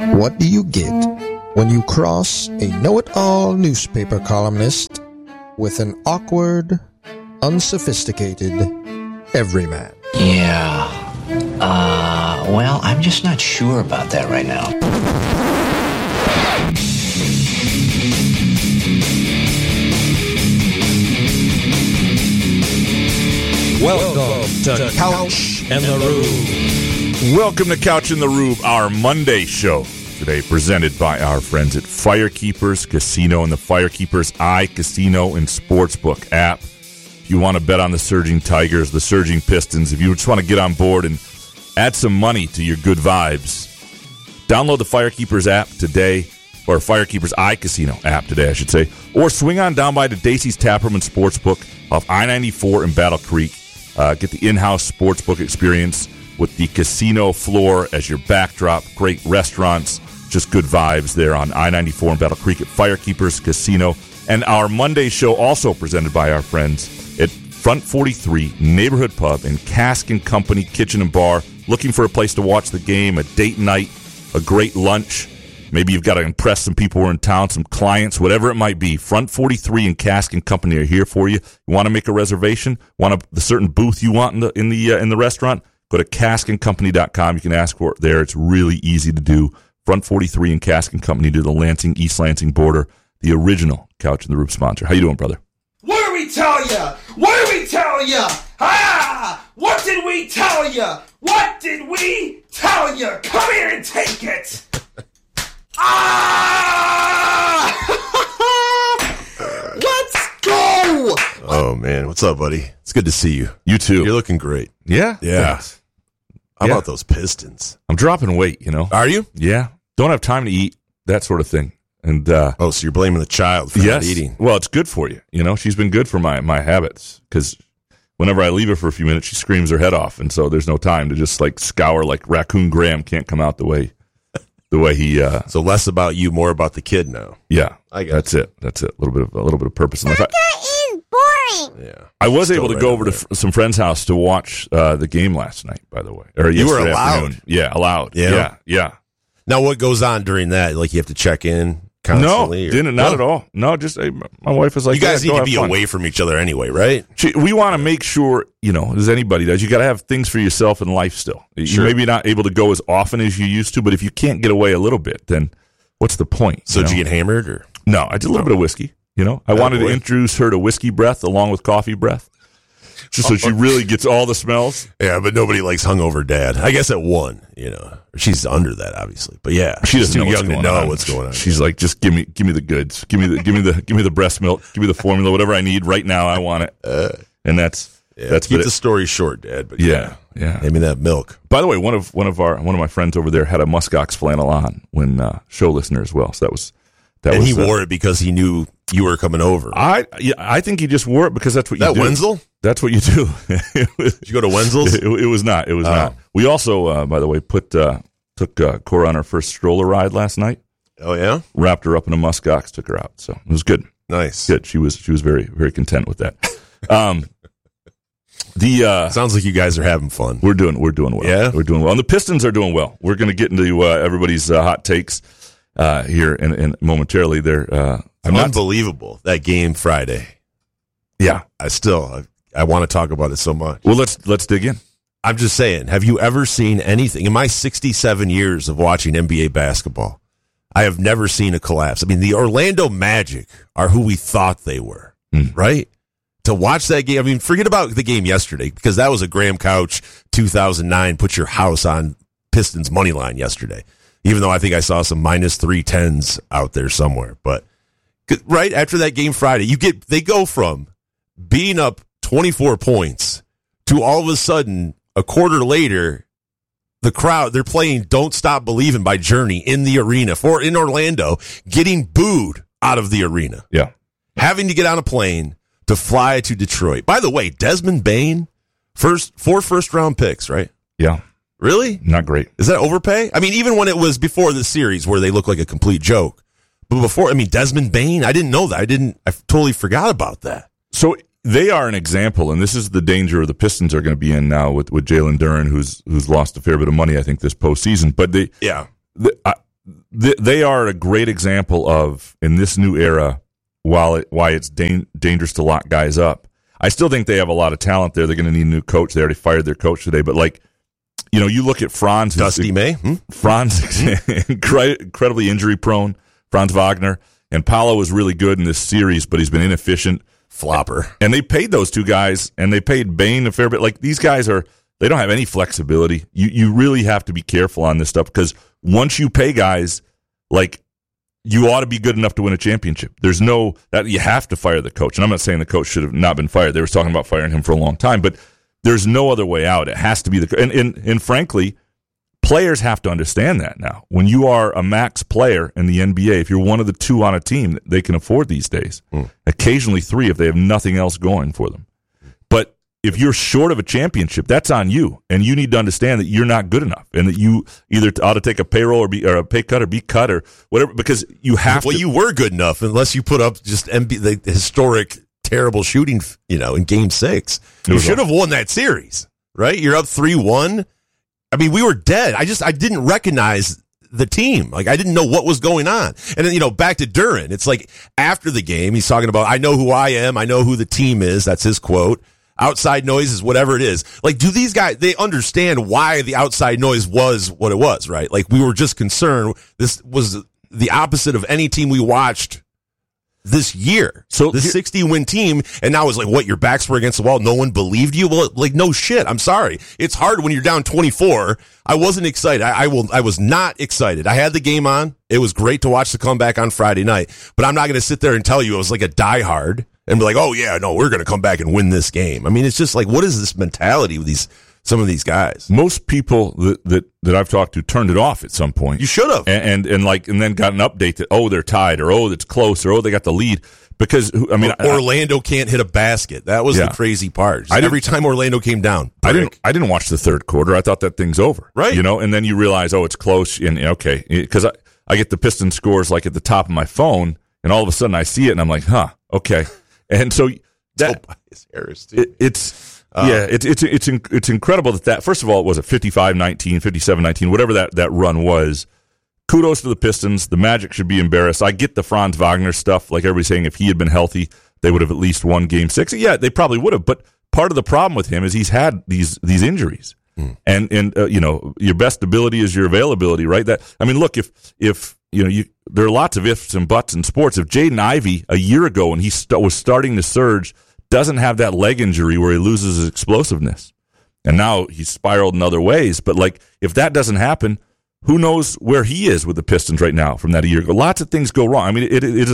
What do you get when you cross a know-it-all newspaper columnist with an awkward, unsophisticated everyman? Yeah. Well, I'm just not sure about that right now. Welcome to Couch and the Rube. Welcome to Couch and the Rube, our Monday show. Today presented by our friends at Firekeepers Casino and the Firekeepers iCasino and Sportsbook app. If you want to bet on the Surging Tigers, the Surging Pistons, if you just want to get on board and add some money to your good vibes, download the Firekeepers app today, or Firekeepers iCasino app today, I should say, or swing on down by the Dacey's Taproom and Sportsbook off I-94 in Battle Creek. Get the in-house sportsbook experience with the casino floor as your backdrop. Great restaurants, just good vibes there on I-94 in Battle Creek at Firekeepers Casino. And our Monday show also presented by our friends at Front 43 Neighborhood Pub and Cask & Company Kitchen and Bar. Looking for a place to watch the game, a date night, a great lunch. Maybe you've got to impress some people who are in town, some clients, whatever it might be. Front 43 and Cask & Company are here for you. You want to make a reservation? Want the certain booth you want in the restaurant? Go to caskandcompany.com. You can ask for it there. It's really easy to do. Front 43 and Cask & Company to the Lansing, East Lansing border. The original Couch and the Rube sponsor. How you doing, brother? What did we tell you? What did we tell you? Ah! What did we tell you? What did we tell you? Come here and take it. Ah! Let's go! Oh, man. What's up, buddy? It's good to see you. You too. You're looking great. Yeah? Yeah. Thanks. How about those Pistons? I'm dropping weight, you know. Are you? Yeah. Don't have time to eat, that sort of thing. And so you're blaming the child for not eating. Well, it's good for you. You know, she's been good for my habits because whenever I leave her for a few minutes, she screams her head off. And so there's no time to just like scour like Raccoon Graham can't come out the way he. So less about you, more about the kid now. Yeah, I guess. That's it. A little bit of purpose in life. Boring. Yeah. I was able to go over to some friend's house to watch the game last night, by the way. Or you were yesterday allowed? afternoon. Yeah, allowed. Yeah. Now, what goes on during that? Like, you have to check in constantly? No, didn't. Not at all. No, just my wife was like, you guys need to be fun. away from each other anyway, right? We want to make sure, you know, as anybody does, you got to have things for yourself in life still. Sure. You may be not able to go as often as you used to, but if you can't get away a little bit, then what's the point? So did you get hammered? Or? No, I did a little bit of whiskey. You know, I wanted to introduce her to whiskey breath along with coffee breath, just so she really gets all the smells. Yeah, but nobody likes hungover dad. I guess at one, you know, she's under that obviously, but yeah, she's too young to know what's going on. She's like, just give me the goods, give me the breast milk, give me the formula, whatever I need right now. I want it, and that's keep the story short, Dad. But yeah. Give me that milk. By the way, one of my friends over there had a muskox flannel on when show listener as well. So that he wore it because he knew you were coming over. I think he just wore it because that's what you do. Wenzel? That's what you do. Did you go to Wenzel's? It was not. It was not. We also, by the way, took Cora on her first stroller ride last night. Oh yeah, wrapped her up in a muskox, took her out. So it was good. Nice. Good. She was very, very content with that. Sounds like you guys are having fun. We're doing well. Yeah, we're doing well. And the Pistons are doing well. We're going to get into everybody's hot takes here in momentarily. They're unbelievable that game Friday. Yeah, I want to talk about it so much. Well, let's dig in. I'm just saying, have you ever seen anything in my 67 years of watching NBA basketball? I have never seen a collapse. I mean, the Orlando Magic are who we thought they were, right? To watch that game, I mean, forget about the game yesterday because that was a Graham Couch 2009 put your house on Pistons money line yesterday. Even though I think I saw some minus 310s out there somewhere, but right after that game Friday, they go from being up 24 points to all of a sudden a quarter later, the crowd, they're playing Don't Stop Believin' by Journey in the arena in Orlando, getting booed out of the arena. Yeah. Having to get on a plane to fly to Detroit. By the way, Desmond Bane, 4 first-round picks, right? Yeah. Really? Not great. Is that overpay? I mean, even when it was before the series where they look like a complete joke. But before, I mean, Desmond Bane, I didn't know that. I totally forgot about that. So they are an example, and this is the danger the Pistons are going to be in now with Jalen Duren, who's lost a fair bit of money, I think, this postseason. But they are a great example of, in this new era, why it's dangerous to lock guys up. I still think they have a lot of talent there. They're going to need a new coach. They already fired their coach today. But, like, you know, you look at Franz. Dusty May? Franz, incredibly injury-prone, Franz Wagner. And Paolo was really good in this series, but he's been inefficient. Flopper. And they paid those two guys, and they paid Bain a fair bit. Like, these guys they don't have any flexibility. You really have to be careful on this stuff, because once you pay guys, like, you ought to be good enough to win a championship. There's no that you have to fire the coach. And I'm not saying the coach should have not been fired. They were talking about firing him for a long time, but there's no other way out. It has to be and frankly, players have to understand that now. When you are a max player in the NBA, if you're one of the two on a team, they can afford these days. Occasionally three if they have nothing else going for them. But if you're short of a championship, that's on you, and you need to understand that you're not good enough, and that you either ought to take a payroll or a pay cut or be cut or whatever, because you have to. Well, you were good enough unless you put up just the historic terrible shooting, in Game 6. You should have won that series, right? You're up 3-1. I mean, we were dead. I didn't recognize the team. Like, I didn't know what was going on. And then, back to Duren. It's like after the game, he's talking about, I know who I am. I know who the team is. That's his quote. Outside noise is whatever it is. Like, do these guys, they understand why the outside noise was what it was, right? Like, we were just concerned. This was the opposite of any team we watched this year. So the 60-win team, and now it's like, what, your backs were against the wall? No one believed you? Well, like, no shit. I'm sorry. It's hard when you're down 24. I wasn't excited. I was not excited. I had the game on. It was great to watch the comeback on Friday night, but I'm not going to sit there and tell you it was like a diehard and be like, oh yeah, no, we're going to come back and win this game. I mean, it's just like, what is this mentality with some of these guys? Most people that I've talked to turned it off at some point. You should have, and then got an update that, oh, they're tied, or oh, it's close, or oh, they got the lead. Because I mean, Orlando can't hit a basket. That was the crazy part. Every time Orlando came down, I didn't watch the third quarter. I thought that thing's over, right? And then you realize, oh, it's close, and okay, because I get the Pistons scores like at the top of my phone, and all of a sudden I see it, and I'm like, huh, okay, and so that Harris too. It's incredible that first of all, it was a 55-19, 57-19, whatever that run was. Kudos to the Pistons. The Magic should be embarrassed. I get the Franz Wagner stuff. Like everybody's saying, if he had been healthy, they would have at least won Game 6. Yeah, they probably would have. But part of the problem with him is he's had these injuries, and your best ability is your availability, right? Look, if there are lots of ifs and buts in sports. If Jaden Ivey a year ago when he was starting to surge doesn't have that leg injury where he loses his explosiveness, and now he's spiraled in other ways. But like, if that doesn't happen, who knows where he is with the Pistons right now from that a year ago? Lots of things go wrong. I mean, it is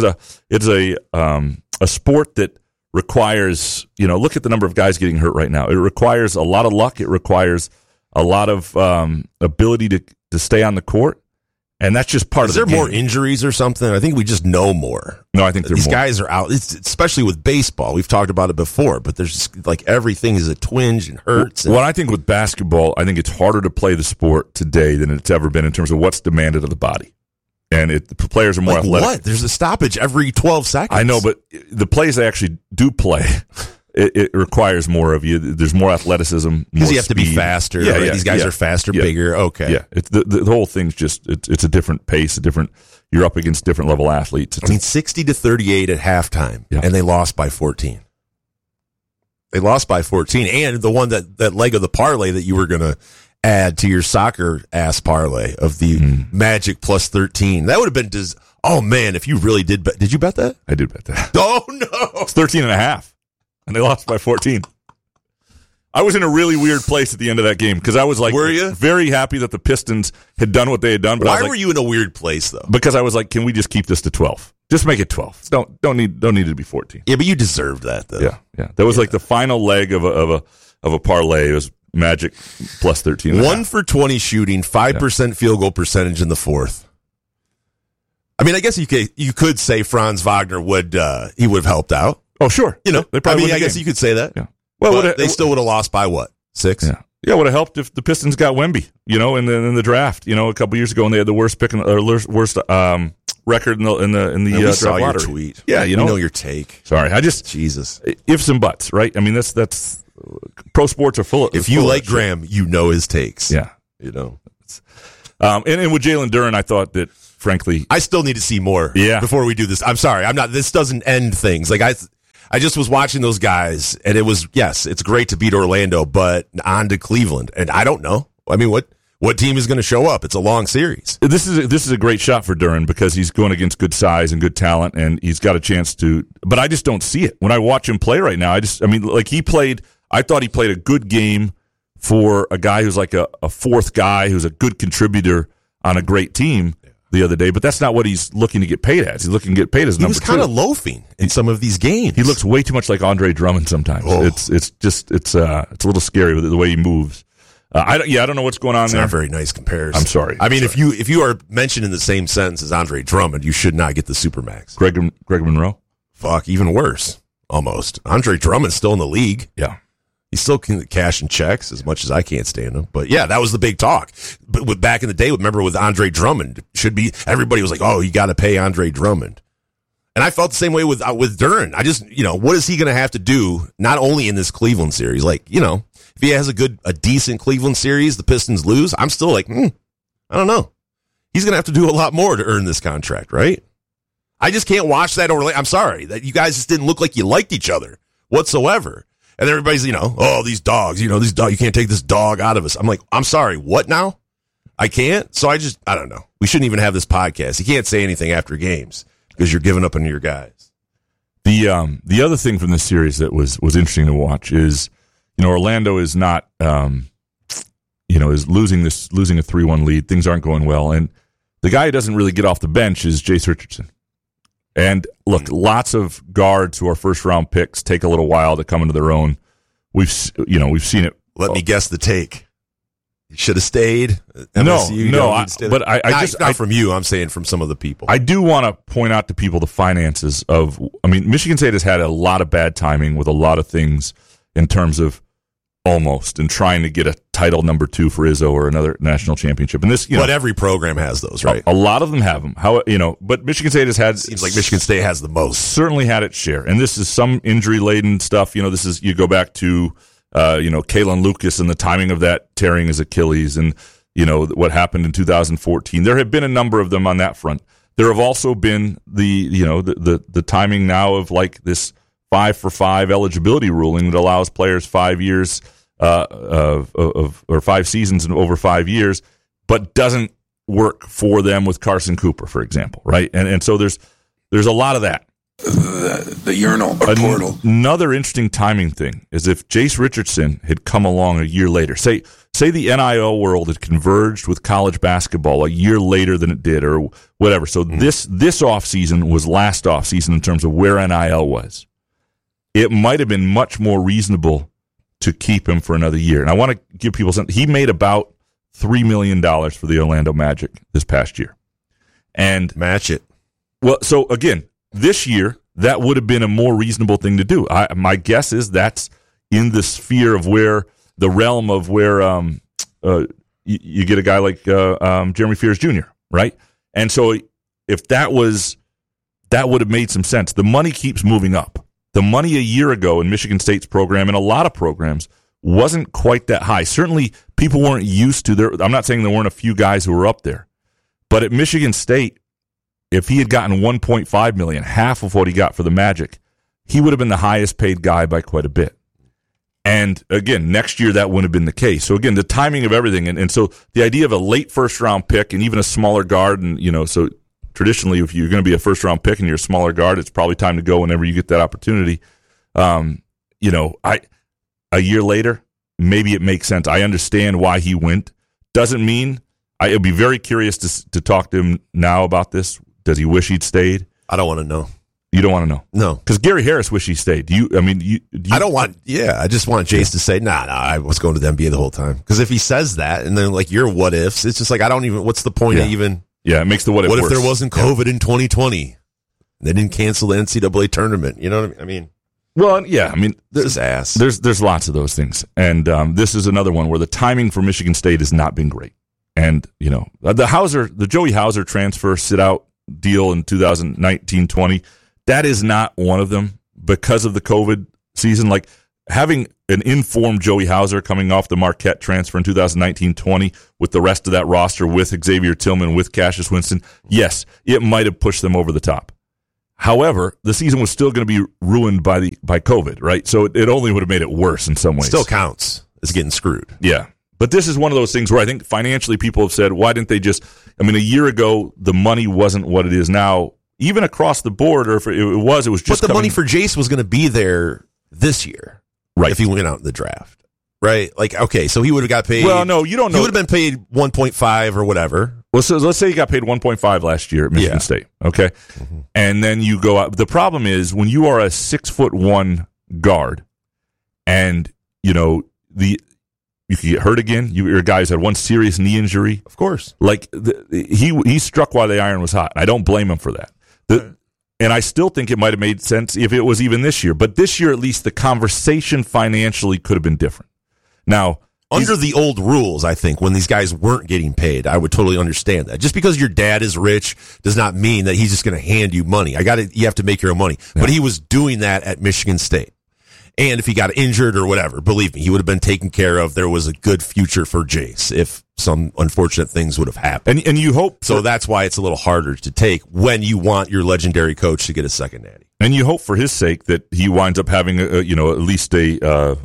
a sport that requires, look at the number of guys getting hurt right now. It requires a lot of luck. It requires a lot of ability to stay on the court. And that's just part of the game. Is there more injuries or something? I think we just know more. No, I think these guys are out, especially with baseball. We've talked about it before, but there's just like everything is a twinge and hurts. Well, I think with basketball, I think it's harder to play the sport today than it's ever been in terms of what's demanded of the body. And the players are more athletic. What? There's a stoppage every 12 seconds. I know, but the plays they actually do play, it requires more of you. There's more athleticism, because you have to be faster. Yeah, right? Yeah, these guys are faster, bigger. Okay, yeah. The whole thing's just it's a different pace, you're up against different level athletes. 60-38 at halftime, and they lost by 14. They lost by 14, and the one that leg of the parlay that you were going to add to your soccer ass parlay of the Magic plus 13. That would have been oh man, if you really did bet. Did you bet that? I did bet that. Oh no, it's 13.5. And they lost by 14. I was in a really weird place at the end of that game because I was like, were you? Very happy that the Pistons had done what they had done. But why were you in a weird place though? Because I was like, can we just keep this to 12? Just make it 12. Don't need it to be 14. Yeah, but you deserved that though. Yeah. That was like the final leg of a parlay. It was Magic plus 13. 1 for 20 shooting, 5% field goal percentage in the fourth. I mean, I guess you could say Franz Wagner would have helped out. Oh, sure. They probably I guess you could say that. Yeah. Well, they still would have lost by what? 6? Yeah. Yeah, it would have helped if the Pistons got Wemby, in the draft, a couple years ago when they had the worst pick or worst record in the draft saw lottery. Your tweet. Yeah, we know your take. Sorry, Jesus. Ifs and buts, right? I mean, that's pro sports are full of. If you like Graham, you know his takes. Yeah, And with Jalen Duren, I thought that frankly, I still need to see more before we do this. I'm sorry. This doesn't end things. Like I just was watching those guys, and it was, yes, it's great to beat Orlando, but on to Cleveland. And I don't know. I mean, what team is going to show up? It's a long series. This is a great shot for Duren because he's going against good size and good talent, and he's got a chance to. But I just don't see it when I watch him play right now. I thought he played a good game for a guy who's like a fourth guy who's a good contributor on a great team the other day. But that's not what he's looking to get paid as. He's looking to get paid as number 2. He was kind of loafing in some of these games. He looks way too much like Andre Drummond sometimes. Oh. It's a little scary with the way he moves. I don't know what's going on it's there. Not a very nice comparison. I'm sorry. I mean, if you are mentioned in the same sentence as Andre Drummond, you should not get the Supermax. Greg Monroe? Fuck, even worse. Almost. Andre Drummond's still in the league. Yeah. He's still cashing checks as much as I can't stand him. But yeah, that was the big talk. But back in the day, remember with Andre Drummond, everybody was like, oh, you got to pay Andre Drummond. And I felt the same way with Duren. I just, what is he going to have to do, not only in this Cleveland series? Like, if he has a decent Cleveland series, the Pistons lose, I'm still like, I don't know. He's going to have to do a lot more to earn this contract, right? I just can't watch that I'm sorry that you guys just didn't look like you liked each other whatsoever. And everybody's, these dogs, you can't take this dog out of us. I'm like, I'm sorry, what now? I can't? So I don't know. We shouldn't even have this podcast. You can't say anything after games because you're giving up on your guys. The other thing from this series that was interesting to watch is, Orlando is not, is losing a 3-1 lead. Things aren't going well. And the guy who doesn't really get off the bench is Jace Richardson. And look, lots of guards who are first-round picks take a little while to come into their own. We've seen it. Let me guess the take. You should have stayed. MSU, not from you. I'm saying from some of the people. I do want to point out to people the finances of. I mean, Michigan State has had a lot of bad timing with a lot of things in terms of almost and trying to get a title number 2 for Izzo or another national championship. And this, but every program has those, right? A lot of them have them. But Michigan State has had. Seems like Michigan State has the most. Certainly had its share, and this is some injury laden stuff. This is you go back to. Kalen Lucas and the timing of that tearing his Achilles and, what happened in 2014. There have been a number of them on that front. There have also been the timing now of like this 5-for-5 eligibility ruling that allows players 5 years or 5 seasons and over 5 years, but doesn't work for them with Carson Cooper, for example, right? And so there's a lot of that. The urinal or portal. Another interesting timing thing is if Jace Richardson had come along a year later, say the NIL world had converged with college basketball a year later than it did or whatever. So this offseason was last offseason in terms of where NIL was. It might have been much more reasonable to keep him for another year. And I want to give people something. He made about $3 million for the Orlando Magic this past year. And match it. Well, so again, this year, that would have been a more reasonable thing to do. My guess is that's in the sphere of the realm of where you get a guy like Jeremy Fears Jr., right? And so if that would have made some sense. The money keeps moving up. The money a year ago in Michigan State's program and a lot of programs wasn't quite that high. Certainly, people weren't used to I'm not saying there weren't a few guys who were up there. But at Michigan State, if he had gotten $1.5 million, half of what he got for the Magic, he would have been the highest paid guy by quite a bit. And again, next year that wouldn't have been the case. So again, the timing of everything, and so the idea of a late first round pick and even a smaller guard, and so traditionally, if you're going to be a first round pick and you're a smaller guard, it's probably time to go whenever you get that opportunity. A year later, maybe it makes sense. I understand why he went. Doesn't mean I'd be very curious to talk to him now about this. Does he wish he'd stayed? I don't want to know. You don't want to know? No. Because Gary Harris wished he stayed. I don't want, I just want Jace to say, nah, I was going to the NBA the whole time. Because if he says that, and then like your what ifs, it's just like, what's the point of even. Yeah, it makes the what if worse. What if there wasn't COVID in 2020? They didn't cancel the NCAA tournament. You know what I mean? Well, yeah, this is ass. There's lots of those things. And this is another one where the timing for Michigan State has not been great. And, the Joey Hauser transfer sit-out deal in 2019-20, that is not one of them because of the COVID season. Like, having an informed Joey Hauser coming off the Marquette transfer in 2019-20 with the rest of that roster, with Xavier Tillman, with Cassius Winston, yes, it might have pushed them over the top. However, the season was still going to be ruined by COVID, right? So it only would have made it worse in some ways. Still counts as getting screwed. Yeah. But this is one of those things where I think financially people have said, why didn't they just, I mean, a year ago, the money wasn't what it is now, even across the board, or if it was just But the money for Jace was going to be there this year. Right. If he went out in the draft. Right? Like, okay, so he would have got paid. Well, no, you don't know. He would have been paid 1.5 or whatever. Well, so let's say he got paid 1.5 last year at Michigan State, okay? Mm-hmm. And then you go out. The problem is when you are a 6'1" guard and, you could get hurt again. Your guy's had one serious knee injury. Of course. Like, he struck while the iron was hot. I don't blame him for that. And I still think it might have made sense if it was even this year. But this year, at least, the conversation financially could have been different. Now, under the old rules, I think, when these guys weren't getting paid, I would totally understand that. Just because your dad is rich does not mean that he's just going to hand you money. You have to make your own money. Yeah. But he was doing that at Michigan State. And if he got injured or whatever, believe me, he would have been taken care of. There was a good future for Jace if some unfortunate things would have happened. And you hope. So that's why it's a little harder to take when you want your legendary coach to get a second natty. And you hope for his sake that he winds up having at least a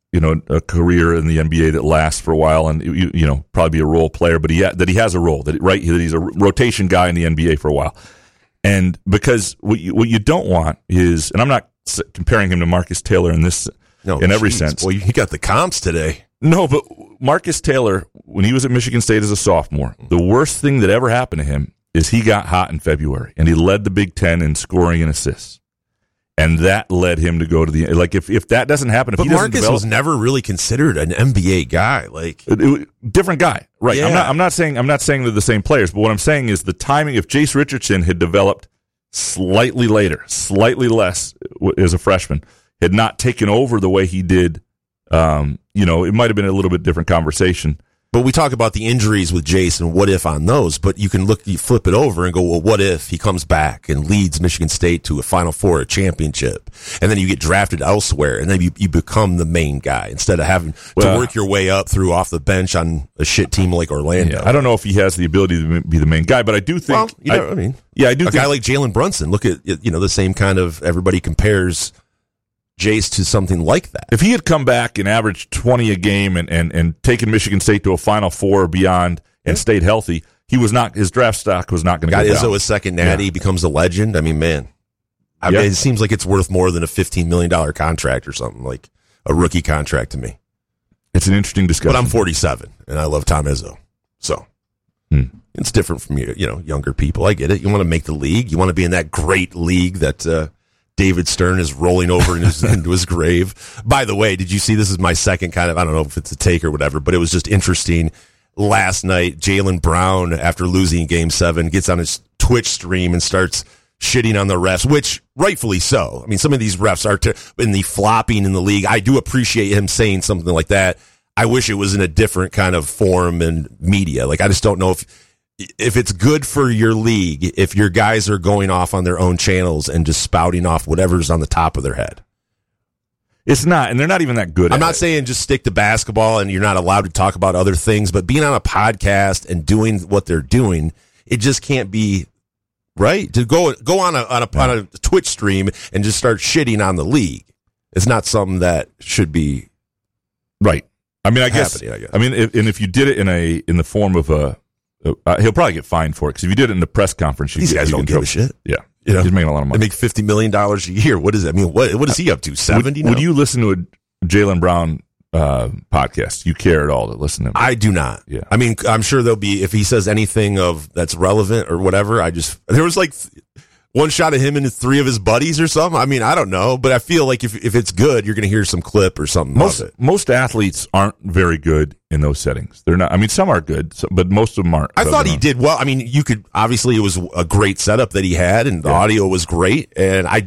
career in the NBA that lasts for a while, and probably be a role player, but that he has a role, that he's a rotation guy in the NBA for a while. And because what you don't want is, and I'm not comparing him to Marcus Taylor in every sense. Well, you got the comps today. No, but Marcus Taylor, when he was at Michigan State as a sophomore, the worst thing that ever happened to him is he got hot in February, and he led the Big Ten in scoring and assists. And that led him to go to the, like, if that doesn't happen, but Marcus was never really considered an NBA guy, like different guy, right? Yeah. I'm not saying they're the same players, but what I'm saying is the timing. If Jace Richardson had developed slightly later, slightly less as a freshman, had not taken over the way he did, it might have been a little bit different conversation. But we talk about the injuries with Jace and what if on those, but you flip it over and go, well, what if he comes back and leads Michigan State to a Final Four, a championship, and then you get drafted elsewhere, and then you become the main guy instead of having to work your way up through off the bench on a shit team like Orlando. Yeah, I don't know if he has the ability to be the main guy, but I do think. I do. A guy like Jalen Brunson. Look at the same kind of, everybody compares Jace to something like that. If he had come back and averaged 20 a game and taken Michigan State to a Final Four or beyond and stayed healthy, his draft stock was not going to go down. Got Izzo a second natty, becomes a legend. I mean, man, it seems like it's worth more than a $15 million contract or something, like a rookie contract to me. It's an interesting discussion. But I'm 47 and I love Tom Izzo, so it's different from younger people. I get it. You want to make the league. You want to be in that great league that David Stern is rolling over into his grave. By the way, did you see, this is my second kind of, I don't know if it's a take or whatever, but it was just interesting. Last night, Jaylen Brown, after losing Game 7, gets on his Twitch stream and starts shitting on the refs, which rightfully so. I mean, some of these refs are in the flopping in the league. I do appreciate him saying something like that. I wish it was in a different kind of forum and media. Like, I just don't know if it's good for your league if your guys are going off on their own channels and just spouting off whatever's on the top of their head. It's not, and they're not even that good. I'm not saying just stick to basketball and you're not allowed to talk about other things, but being on a podcast and doing what they're doing, it just can't be right to go on a Twitch stream and just start shitting on the league. It's not something that should be right. I mean, I guess. I mean, if you did it in the form of he'll probably get fined for it, because if you did it in the press conference, these guys don't give a shit. Yeah, he's making a lot of money. They make $50 million a year. What is that? I mean, what is he up to? 70? Would you listen to a Jaylen Brown podcast? You care at all to listen to him? I do not. Yeah. I mean, I'm sure there'll be, if he says anything that's relevant or whatever. There was like one shot of him and 3 of his buddies or something. I mean, I don't know, but I feel like if it's good, you're going to hear some clip or something. Most athletes aren't very good in those settings. They're not. I mean, some are good, but most of them aren't. I thought he did well. I mean, obviously it was a great setup that he had, and the audio was great. And I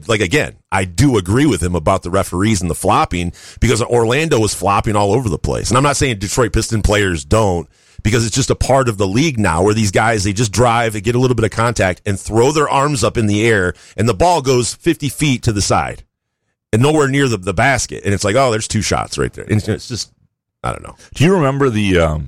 do agree with him about the referees and the flopping, because Orlando was flopping all over the place. And I'm not saying Detroit Piston players don't, because it's just a part of the league now where these guys, they just drive, they get a little bit of contact and throw their arms up in the air, and the ball goes 50 feet to the side. and nowhere near the basket. And it's like, oh, there's 2 shots right there. And it's just, I don't know. Do you remember the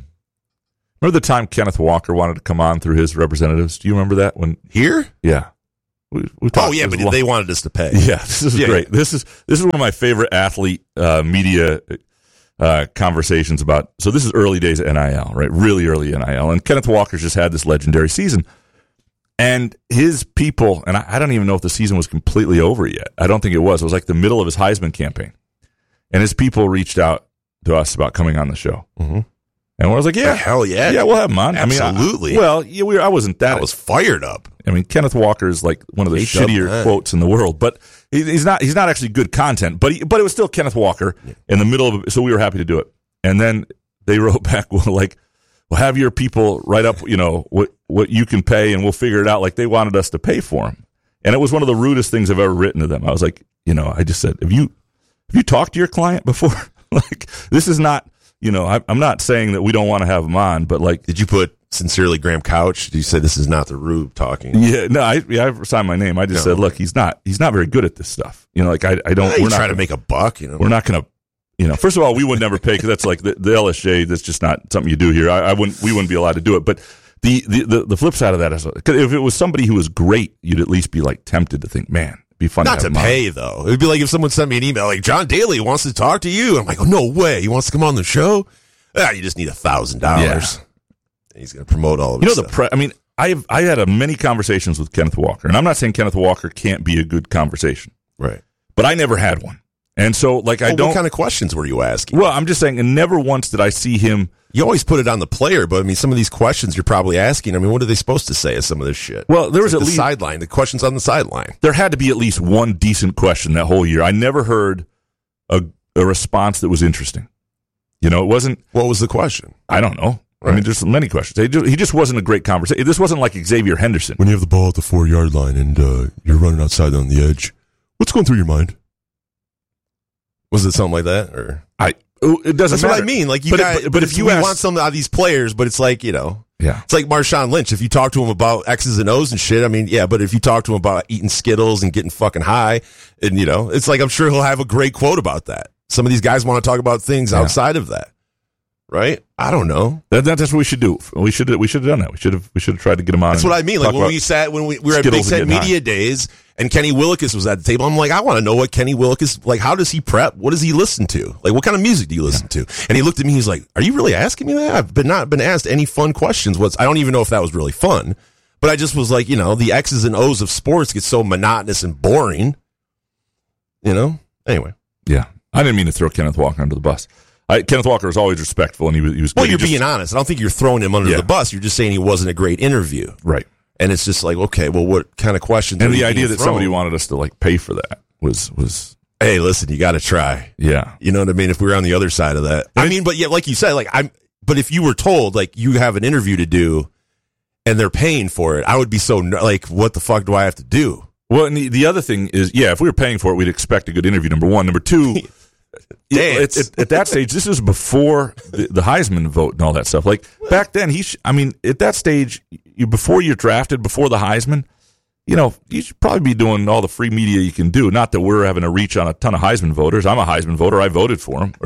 time Kenneth Walker wanted to come on through his representatives? Do you remember that? Here? Yeah. We talked, but they wanted us to pay. Yeah, this is great. Yeah. This is one of my favorite athlete media conversations about. So this is early days of NIL, right? Really early NIL. And Kenneth Walker's just had this legendary season. And his people, and I don't even know if the season was completely over yet. I don't think it was. It was like the middle of his Heisman campaign. And his people reached out to us about coming on the show. Mm-hmm. And I was like, yeah. Hell yeah. Yeah, we'll have him on. Absolutely. I wasn't that. I was fired up. I mean, Kenneth Walker is like one of the shittier quotes in the world, but he's not actually good content, but it was still Kenneth Walker in the middle of it, so we were happy to do it. And then they wrote back, well, have your people write up, what you can pay and we'll figure it out. Like they wanted us to pay for him. And it was one of the rudest things I've ever written to them. I was like, I just said, have you talked to your client before? Like, this is not, I'm not saying that we don't want to have him on, but like, did you put sincerely Graham Couch? Did you say this is not the Rube talking? Yeah, no, I signed my name. I just said, look, he's not very good at this stuff. I don't. We're not trying to make a buck. We're not going to. First of all, we would never pay because that's like the LSJ. That's just not something you do here. We wouldn't be allowed to do it. But the flip side of that is, if it was somebody who was great, you'd at least be like tempted to think, man, it'd be fun. Not to pay though. It'd be like if someone sent me an email like John Daly wants to talk to you. I'm like, oh no way, he wants to come on the show. You just need $1,000. Yeah. He's going to promote all of it. I had many conversations with Kenneth Walker, and I'm not saying Kenneth Walker can't be a good conversation, right? But I never had one. And so, like, I don't. What kind of questions were you asking? Well, I'm just saying, and never once did I see him. You always put it on the player, but I mean, some of these questions you're probably asking. I mean, what are they supposed to say as some of this shit? Well, there was at least the sideline. The questions on the sideline. There had to be at least one decent question that whole year. I never heard a response that was interesting. It wasn't. What was the question? I don't know. Right. I mean, there's many questions. He just wasn't a great conversation. This wasn't like Xavier Henderson. When you have the ball at the 4-yard line and you're running outside on the edge, what's going through your mind? Was it something like that, or it doesn't That's matter. what I mean. Like but if you want something out of these players, but it's like yeah, it's like Marshawn Lynch. If you talk to him about X's and O's and shit, I mean, yeah. But if you talk to him about eating Skittles and getting fucking high, and it's like I'm sure he'll have a great quote about that. Some of these guys want to talk about things outside of that. Right? I don't know. That's what we should do. We should have done that. We should have tried to get him on. That's what I mean. Like when we were at Big Set Media Days and Kenny Willekes was at the table, I'm like, I want to know what Kenny Willekes, like, how does he prep? What does he listen to? Like, what kind of music do you listen to? And he looked at me, he's like, are you really asking me that? I've not been asked any fun questions. I don't even know if that was really fun, but I just was like, the X's and O's of sports get so monotonous and boring. Anyway. Yeah. I didn't mean to throw Kenneth Walker under the bus. Kenneth Walker was always respectful, and he was. Well, you're being honest. I don't think you're throwing him under the bus. You're just saying he wasn't a great interview, right? And it's just like, okay, well, what kind of questions? And the idea that somebody wanted us to like pay for that was. Hey, listen, you got to try. Yeah, you know what I mean. If we were on the other side of that, I mean, but yeah, like you said, like But if you were told like you have an interview to do, and they're paying for it, I would be so like, what the fuck do I have to do? Well, and the other thing is, if we were paying for it, we'd expect a good interview. Number one, number two. At that stage, this is before the Heisman vote and all that stuff. Like back then, at that stage, before you're drafted, before the Heisman, you should probably be doing all the free media you can do. Not that we're having a reach on a ton of Heisman voters. I'm a Heisman voter. I voted for him,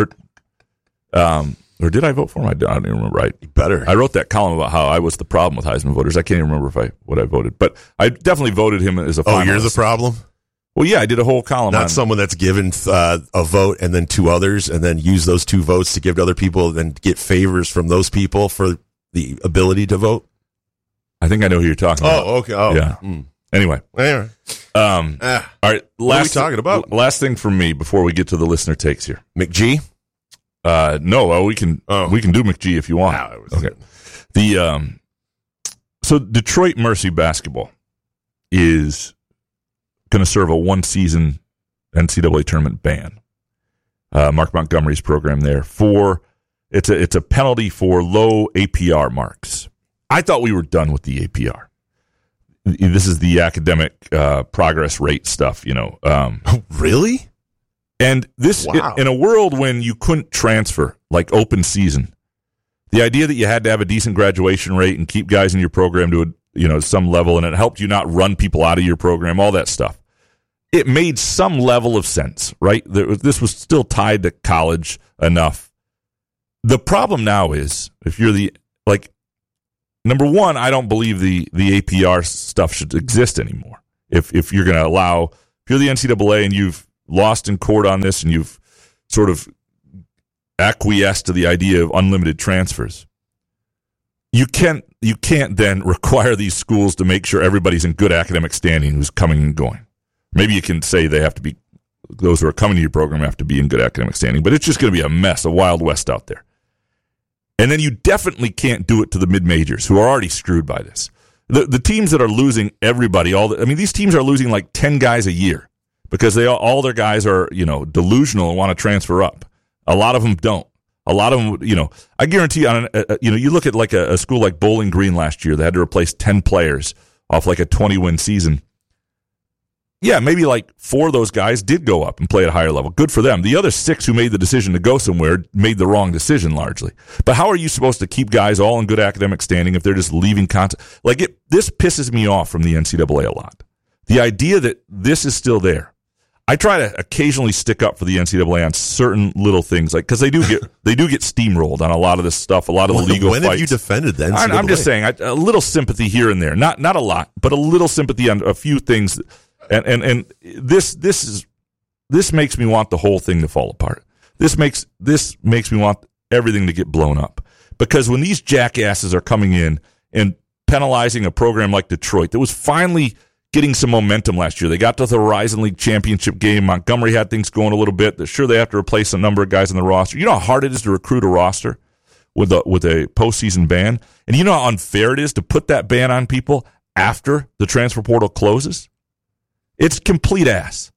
or did I vote for him? I don't even remember. You better. I wrote that column about how I was the problem with Heisman voters. I can't even remember what I voted, but I definitely voted him as a finalist. Oh, you're the problem? Well, yeah, I did a whole column Not someone that's given a vote and then 2 others and then use those 2 votes to give to other people and then get favors from those people for the ability to vote. I think I know who you're talking about. Oh, okay. Oh, yeah. Anyway. All right. What are we talking about? Last thing from me before we get to the listener takes here. McGee? No, we can do McGee if you want. Okay. So Detroit Mercy basketball is going to serve a 1-season NCAA tournament ban. Mark Montgomery's program there it's a penalty for low APR marks. I thought we were done with the APR. This is the academic progress rate stuff, Really? And this in a world when you couldn't transfer, like open season, the idea that you had to have a decent graduation rate and keep guys in your program to some level, and it helped you not run people out of your program, all that stuff. it made some level of sense, right? This was still tied to college enough. The problem now is, if you're number one, I don't believe the APR stuff should exist anymore. If you're going to allow, if you're the NCAA and you've lost in court on this and you've sort of acquiesced to the idea of unlimited transfers, you can't then require these schools to make sure everybody's in good academic standing who's coming and going. Maybe you can say they have to be, those who are coming to your program have to be in good academic standing, but it's just going to be a mess, a Wild West out there. And then you definitely can't do it to the mid-majors who are already screwed by this. The teams that are losing everybody, these teams are losing like 10 guys a year because all their guys are, delusional and want to transfer up. A lot of them don't. A lot of them, I guarantee you look at like a school like Bowling Green last year, they had to replace 10 players off like a 20-win season. Yeah, maybe like 4 of those guys did go up and play at a higher level. Good for them. The other 6 who made the decision to go somewhere made the wrong decision largely. But how are you supposed to keep guys all in good academic standing if they're just leaving content? This pisses me off from the NCAA a lot. The idea that this is still there. I try to occasionally stick up for the NCAA on certain little things, because they do get steamrolled on a lot of this stuff, a lot of the legal fights. When have you defended the NCAA? I'm just saying, a little sympathy here and there, not a lot, but a little sympathy on a few things. And this makes me want the whole thing to fall apart. This makes me want everything to get blown up, because when these jackasses are coming in and penalizing a program like Detroit that was finally getting some momentum last year, they got to the Horizon League championship game. Montgomery had things going a little bit. They're sure they have to replace a number of guys on the roster. You know how hard it is to recruit a roster with a postseason ban, and you know how unfair it is to put that ban on people after the transfer portal closes. It's complete ass.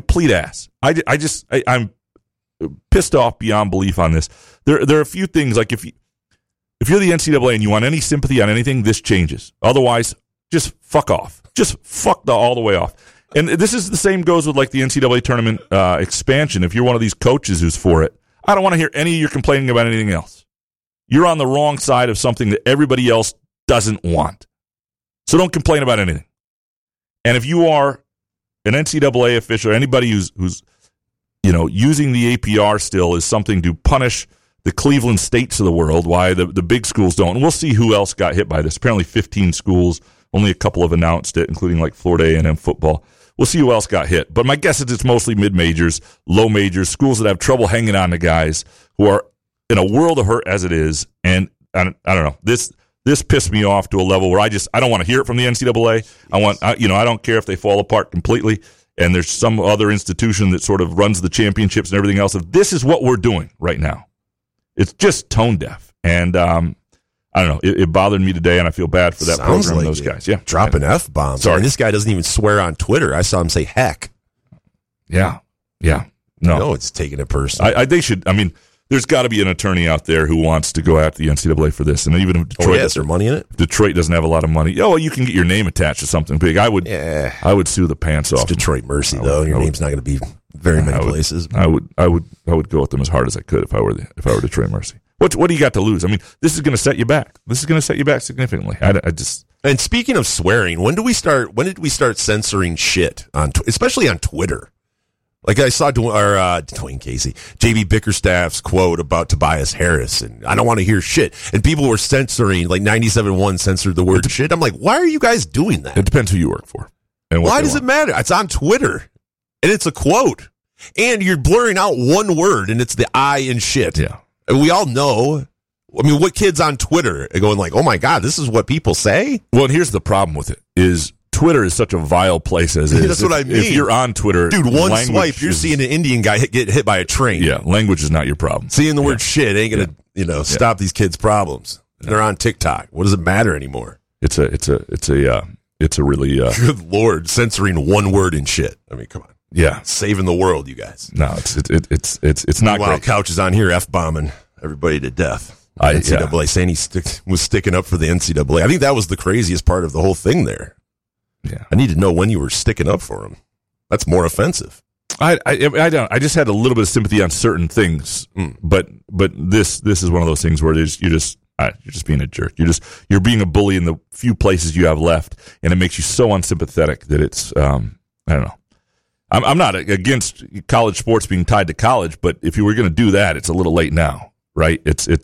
I'm pissed off beyond belief on this. There are a few things, like if you're the NCAA and you want any sympathy on anything, this changes. Otherwise, just fuck off. Just fuck all the way off. And this is the same goes with like the NCAA tournament expansion. If you're one of these coaches who's for it, I don't want to hear any of you complaining about anything else. You're on the wrong side of something that everybody else doesn't want. So don't complain about anything. And if you are an NCAA official, anybody who's using the APR still is something to punish the Cleveland States of the world, why the big schools don't. And we'll see who else got hit by this. Apparently 15 schools, only a couple have announced it, including like Florida A&M football. We'll see who else got hit. But my guess is it's mostly mid-majors, low majors, schools that have trouble hanging on to guys who are in a world of hurt as it is. And I don't know. This pissed me off to a level where I don't want to hear it from the NCAA. I don't care if they fall apart completely and there's some other institution that sort of runs the championships and everything else. If this is what we're doing right now, it's just tone deaf. And I don't know. It bothered me today, and I feel bad for that program and those guys. Yeah, dropping F-bombs. Sorry, this guy doesn't even swear on Twitter. I saw him say heck. Yeah. No, it's taking it personally. They should. There's got to be an attorney out there who wants to go after the NCAA for this. And even if Detroit, is there money in it? Detroit doesn't have a lot of money. Oh, well, you can get your name attached to something big. I would sue the pants off. It's Detroit Mercy, though. Your name's not going to be very many places. I would go with them as hard as I could if I were Detroit Mercy. What do you got to lose? This is going to set you back. This is going to set you back significantly. And speaking of swearing, when did we start censoring shit especially on Twitter? Like I saw Dwayne Casey, J.B. Bickerstaff's quote about Tobias Harris, and I don't want to hear shit. And people were censoring, like 97.1 censored the word shit. I'm like, why are you guys doing that? It depends who you work for. And why does it matter? It's on Twitter, and it's a quote. And you're blurring out one word, and it's the I in shit. Yeah. And we all know. What kids on Twitter are going like, oh my God, this is what people say? Well, and here's the problem with it is Twitter is such a vile place as is. That's what I mean. If you're on Twitter, dude, one swipe, you're seeing an Indian guy get hit by a train. Yeah, language is not your problem. Seeing the word shit ain't gonna stop these kids' problems. They're on TikTok. What does it matter anymore? It's a really good Lord, censoring one word in shit. Come on. Yeah, saving the world, you guys. No, it's not great. Couch is on here f-bombing everybody to death. NCAA saying he was sticking up for the NCAA. I think that was the craziest part of the whole thing there. Yeah, I need to know when you were sticking up for him. That's more offensive. I don't. I just had a little bit of sympathy on certain things, but this is one of those things where you're just being a jerk. You're being a bully in the few places you have left, and it makes you so unsympathetic that it's I don't know. I'm not against college sports being tied to college, but if you were going to do that, it's a little late now, right?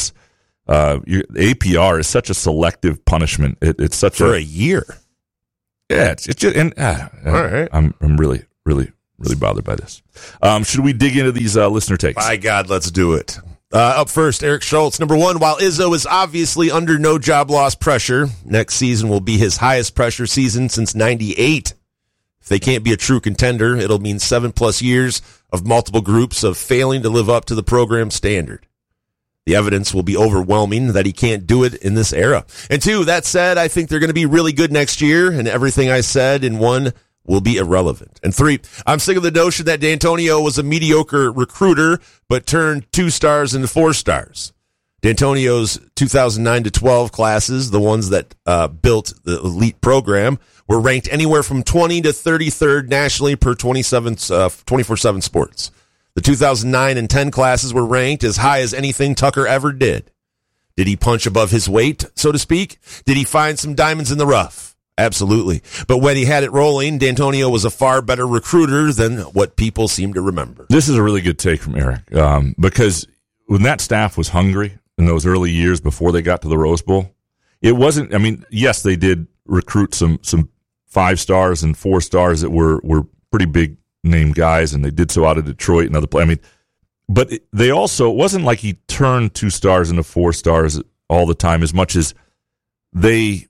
APR is such a selective punishment. It's such for a year. Yeah, it's just, and all right. I'm really bothered by this. Should we dig into these listener takes? By God, let's do it. Up first, Eric Schultz. Number one, while Izzo is obviously under no job loss pressure, next season will be his highest pressure season since 98. If they can't be a true contender, it'll mean 7+ years of multiple groups of failing to live up to the program standard. The evidence will be overwhelming that he can't do it in this era. And two, that said, I think they're going to be really good next year, and everything I said in one will be irrelevant. And three, I'm sick of the notion that D'Antonio was a mediocre recruiter, but turned 2 stars into 4 stars. D'Antonio's 2009 to 12 classes, the ones that built the elite program, were ranked anywhere from 20 to 33rd nationally per 24/7 Sports. The 2009 and 10 classes were ranked as high as anything Tucker ever did. Did he punch above his weight, so to speak? Did he find some diamonds in the rough? Absolutely. But when he had it rolling, D'Antonio was a far better recruiter than what people seem to remember. This is a really good take from Eric, because when that staff was hungry in those early years before they got to the Rose Bowl, it wasn't, I mean, yes, they did recruit some 5 stars and 4 stars that were pretty big name guys, and they did so out of Detroit and other places. I mean, but they also, it wasn't like he turned 2 stars into 4 stars all the time, as much as they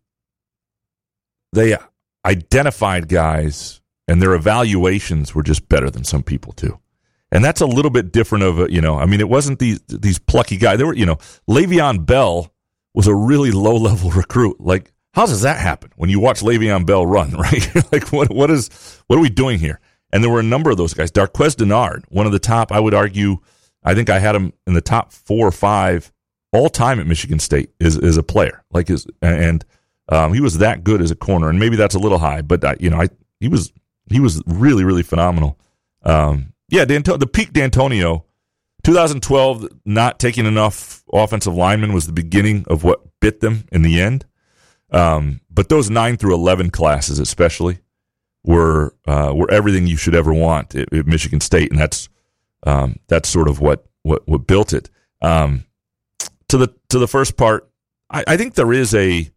identified guys, and their evaluations were just better than some people too. And that's a little bit different of I mean, it wasn't these plucky guys. They were, Le'Veon Bell was a really low-level recruit. Like, how does that happen when you watch Le'Veon Bell run, right? Like, what are we doing here? And there were a number of those guys. Darqueze Dennard, one of the top, I would argue, I think I had him in the top 4 or 5 all time at Michigan State is a player. He was that good as a corner, and maybe that's a little high, but he was really, really phenomenal. The peak D'Antonio, 2012, not taking enough offensive linemen was the beginning of what bit them in the end. But those 9 through 11 classes, especially, were everything you should ever want at Michigan State, and that's sort of what built it. To the first part, I think there is a.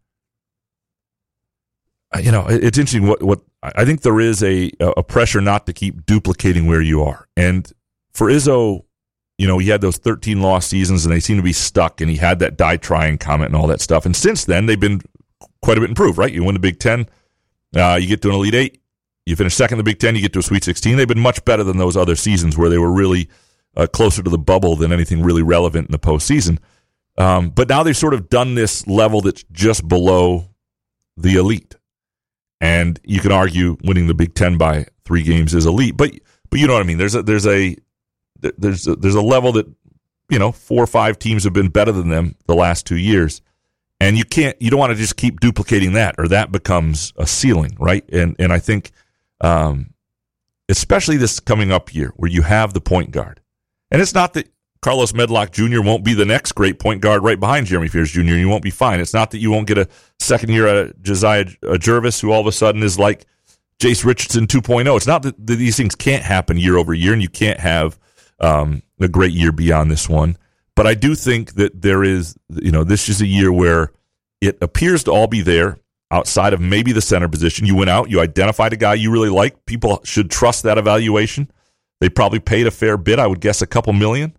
It's interesting what I think there is a pressure not to keep duplicating where you are. And for Izzo, he had those 13 loss seasons and they seem to be stuck, and he had that die trying comment and all that stuff. And since then, they've been quite a bit improved, right? You win the Big Ten, you get to an Elite 8, you finish second in the Big Ten, you get to a Sweet 16. They've been much better than those other seasons where they were really closer to the bubble than anything really relevant in the postseason. But now they've sort of done this level that's just below the elite. And you can argue winning the Big Ten by 3 games is elite, but you know what I mean. There's a level that 4 or 5 teams have been better than them the last 2 years, and you don't want to just keep duplicating that, or that becomes a ceiling, right? And I think, especially this coming up year where you have the point guard, and it's not that Carlos Medlock Jr. won't be the next great point guard right behind Jeremy Fears Jr. and you won't be fine. It's not that you won't get a second year Josiah Jervis who all of a sudden is like Jace Richardson 2.0. It's not that these things can't happen year over year and you can't have a great year beyond this one. But I do think that there is, this is a year where it appears to all be there outside of maybe the center position. You went out, you identified a guy you really like. People should trust that evaluation. They probably paid a fair bit, I would guess a couple million.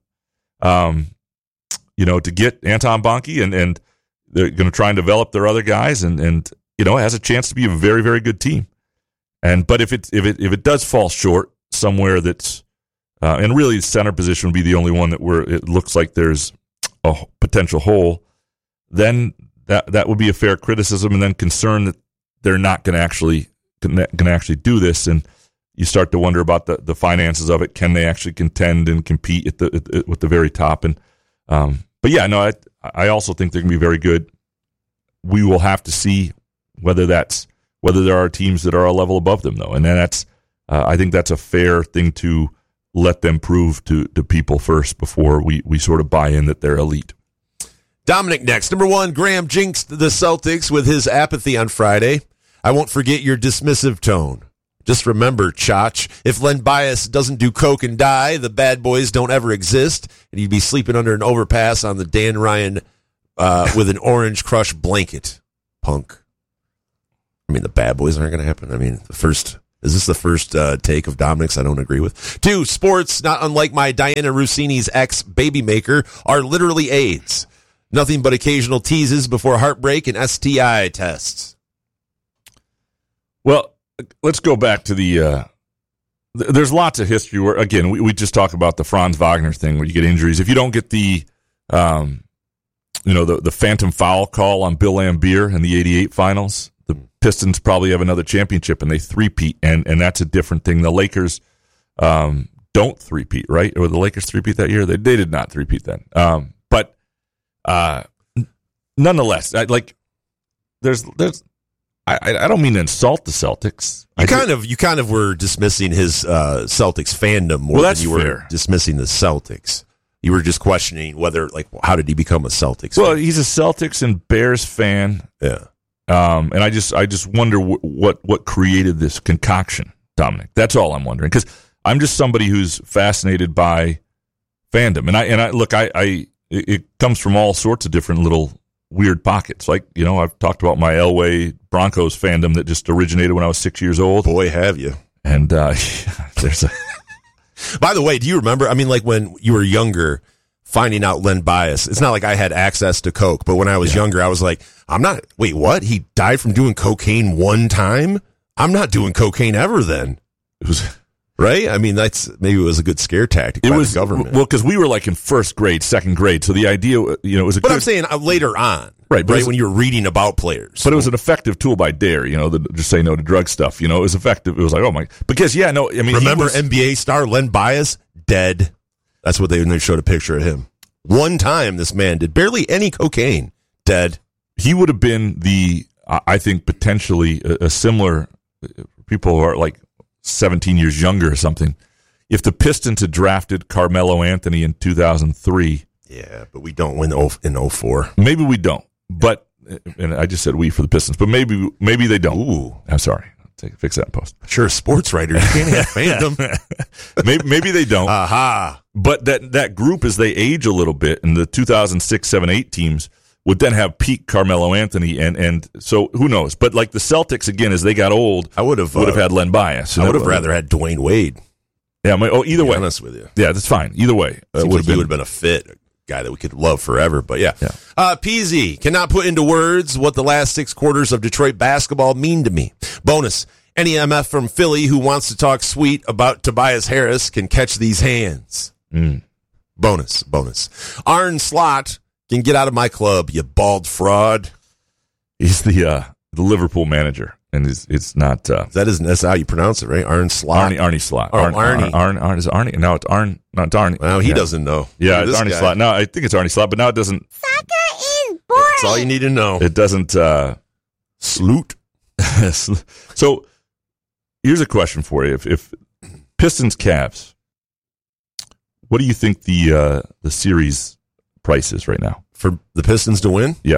To get Anton Bonke, and they're going to try and develop their other guys, and it has a chance to be a very, very good team. But if it does fall short somewhere, that's and really the center position would be the only one where it looks like there's a potential hole, then that would be a fair criticism, and then concern that they're not going to actually do this, and you start to wonder about the finances of it. Can they actually contend and compete with the very top? And I also think they're going to be very good. We will have to see whether there are teams that are a level above them, though, and then I think that's a fair thing to let them prove to people first before we sort of buy in that they're elite. Dominic next. Number 1, Graham jinxed the Celtics with his apathy on Friday. I won't forget your dismissive tone. Just remember, Chach, if Len Bias doesn't do coke and die, the bad boys don't ever exist, and you'd be sleeping under an overpass on the Dan Ryan with an Orange Crush blanket. Punk. I mean, the bad boys aren't going to happen. I mean, is this the first take of Dominic's I don't agree with? 2, sports, not unlike my Diana Rossini's ex-baby maker, are literally AIDS. Nothing but occasional teases before heartbreak and STI tests. Well, let's go back to the there's lots of history where, again, we just talk about the Franz Wagner thing where you get injuries. If you don't get the the phantom foul call on Bill Laimbeer in the 88 finals, the Pistons probably have another championship and they three-peat, and that's a different thing. The Lakers don't three-peat, right? Or the Lakers three-peat that year? They did not three-peat then. But nonetheless, I don't mean to insult the Celtics. You kind of were dismissing his Celtics fandom more than you were dismissing the Celtics. You were just questioning whether, how did he become a Celtics fan? Well, he's a Celtics and Bears fan. Yeah. And I just wonder what created this concoction, Dominic. That's all I'm wondering, because I'm just somebody who's fascinated by fandom, and it comes from all sorts of different little weird pockets. Like, I've talked about my Elway Broncos fandom that just originated when I was 6 years old. Boy, have you! And there's a. By the way, do you remember? I mean, when you were younger, finding out Len Bias. It's not like I had access to coke, but when I was younger, I was like, wait, what? He died from doing cocaine one time? I'm not doing cocaine ever then. It was, right? I mean, maybe it was a good scare tactic by the government. Well, because we were in first grade, second grade, so the idea, it was a But I'm saying later on, right, when you were reading about players. But it was an effective tool by Dare, just say no to drug stuff. It was effective. It was like, oh my, because remember NBA star Len Bias? Dead. That's what they showed a picture of him. One time this man did barely any cocaine. Dead. He would have been I think, potentially a similar, people who are 17 years younger or something. If the Pistons had drafted Carmelo Anthony in 2003. Yeah, but we don't win in 04. Maybe we don't. But, and I just said we for the Pistons, but maybe they don't. Ooh. I'm sorry. Fix that in post. Sure, sports writer. You can't have fandom. maybe they don't. Aha. But that group, as they age a little bit, and the 2006, 7, 8 teams would then have peak Carmelo Anthony, and so who knows? But the Celtics, again, as they got old, I would have had Len Bias. I would have rather had Dwayne Wade. Yeah, either way. Honest with you. Yeah, that's fine. Either way, he would have been a fit guy that we could love forever. But yeah. PZ cannot put into words what the last 6 quarters of Detroit basketball mean to me. Bonus. Any MF from Philly who wants to talk sweet about Tobias Harris can catch these hands. Bonus. Arne Slot can get out of my club, you bald fraud. He's the Liverpool manager, and it's not. That's how you pronounce it, right? Arne Slot. Arnie Slot. Oh, Arnie. Arne is Arnie. No, it's Arne, not Arnie. Well, he doesn't know. Yeah, it's Arnie Slot. No, I think it's Arnie Slot, but now it doesn't. Soccer is boring. That's all you need to know. It doesn't. Sloot. So. Here's a question for you: If Pistons Cavs, what do you think the series price is right now for the Pistons to win? Yeah,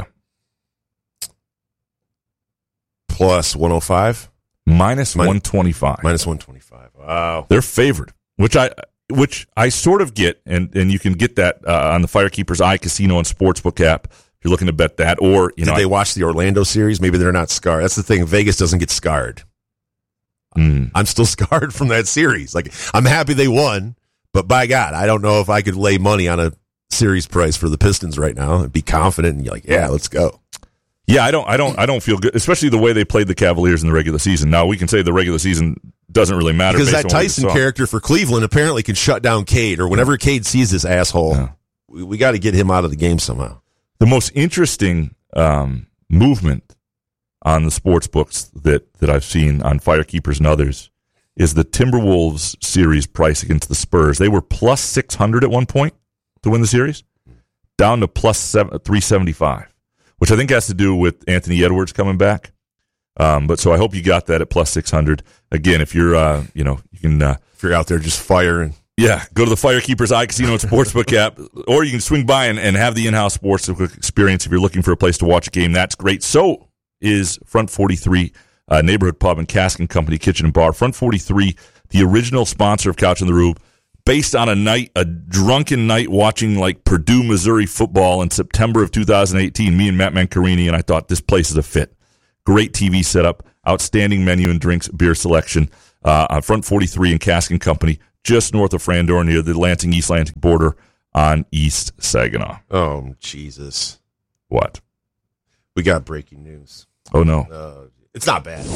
plus 105, minus 125, minus 125. Wow, they're favored, which I sort of get, and you can get that on the Firekeepers iCasino and Sportsbook app. If you're looking to bet that, or did they watch the Orlando series? Maybe they're not scarred. That's the thing. Vegas doesn't get scarred. I'm still scarred from that series. I'm happy they won, but by God, I don't know if I could lay money on a series price for the Pistons right now and be confident and yeah, let's go. Yeah, I don't feel good, especially the way they played the Cavaliers in the regular season. Now we can say the regular season doesn't really matter because that Tyson character for Cleveland apparently can shut down Cade, or whenever Cade sees this asshole, we got to get him out of the game somehow. The most interesting movement on the sports books that I've seen on Firekeepers and others is the Timberwolves series price against the Spurs. They were plus 600 at one point to win the series, down to plus 375, which I think has to do with Anthony Edwards coming back. But so I hope you got that at plus 600. Again, if you're, you can, if you're out there just firing. Yeah, go to the Firekeepers iCasino and Sportsbook app, or you can swing by and have the in-house sports experience if you're looking for a place to watch a game. That's great. So is Front 43 neighborhood pub and cask and company kitchen and bar. Front 43, the original sponsor of Couch in the Rube, based on a drunken night watching like Purdue, Missouri football in September of 2018. Me and Matt Mancarini, and I thought this place is a fit. Great TV setup, outstanding menu and drinks, beer selection. On Front 43 in Cask and Company, just north of Frandor, near the Lansing-East Lansing border on East Saginaw. Oh, Jesus. What? We got breaking news. Oh, no. It's not bad.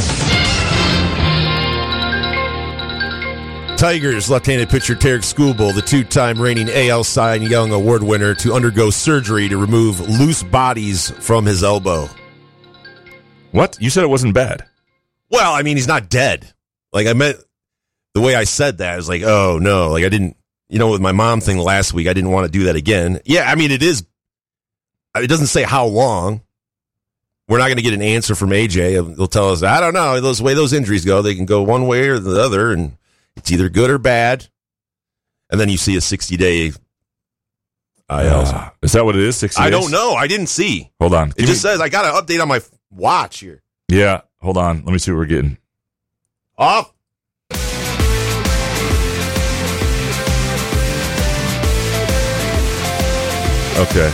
Sorry. Tigers left-handed pitcher Tarek Skubal, the two-time reigning AL Cy Young Award winner, to undergo surgery to remove loose bodies from his elbow. What? You said it wasn't bad. Well, I mean, he's not dead. Like, I meant the way I said that, I was like, oh, no. Like, I didn't, with my mom thing last week, I didn't want to do that again. Yeah, I mean, it doesn't say how long. We're not going to get an answer from AJ. They'll tell us, I don't know, the way those injuries go, they can go one way or the other, and it's either good or bad. And then you see a 60-day IL. Is that what it is, 60 days? I don't know. I didn't see. Hold on. It just says, I got an update on my watch here. Yeah, hold on. Let me see what we're getting. Off. Okay.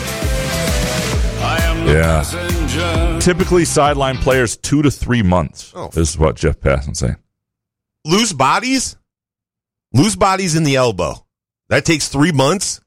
Yeah. Typically, sideline players 2 to 3 months. Oh. This is what Jeff Passan's saying. Loose bodies? Loose bodies in the elbow. That takes 3 months?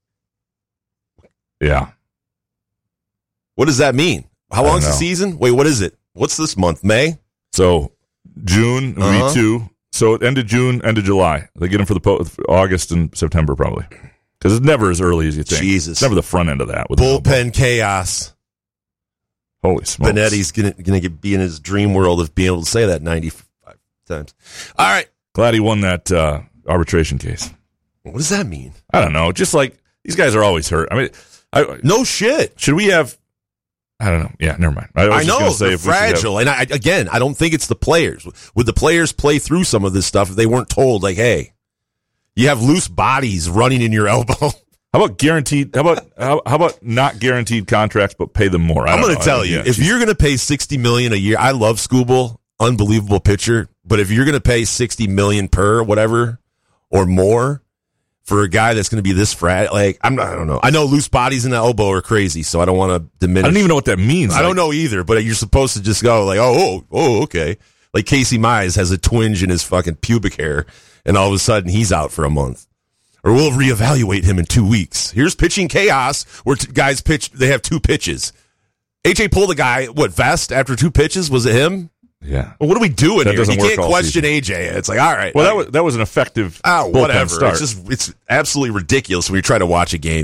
Yeah. What does that mean? How long's the season? Wait, what is it? What's this month? May? So, June, week 2. So, end of June, end of July. They get them for August and September, probably. Because it's never as early as you think. Jesus. It's never the front end of that. With bullpen chaos. Holy smokes. Benetti's going to be in his dream world of being able to say that 95 times. All right. Glad he won that arbitration case. What does that mean? I don't know. Just like, these guys are always hurt. I mean, no shit. Should we have... I don't know. Yeah, never mind. I know, they're fragile. And I don't think it's the players. Would the players play through some of this stuff if they weren't told, like, hey, you have loose bodies running in your elbow? How about guaranteed? How about not guaranteed contracts, but pay them more? I'm going to tell you, if you're going to pay $60 million a year, I love Skubal, unbelievable pitcher. But if you're going to pay $60 million per whatever or more for a guy that's going to be this fragile, like I don't know. I know loose bodies in the elbow are crazy, so I don't want to diminish. I don't even know what that means. I don't know either. But you're supposed to just go like, oh, okay. Like Casey Mize has a twinge in his fucking pubic hair, and all of a sudden he's out for a month. Or we'll reevaluate him in 2 weeks. Here's pitching chaos where guys pitch. They have 2 pitches. AJ pulled a guy, vest after 2 pitches? Was it him? Yeah. Well, what are we doing that here? You can't question season. AJ. It's like, all right. Well, that was an effective whatever. Start. It's absolutely ridiculous when you try to watch a game.